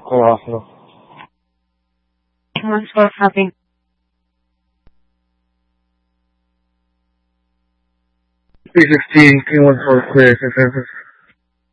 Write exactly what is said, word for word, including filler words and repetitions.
Hello, hello. One for having. three sixteen, King one for clear,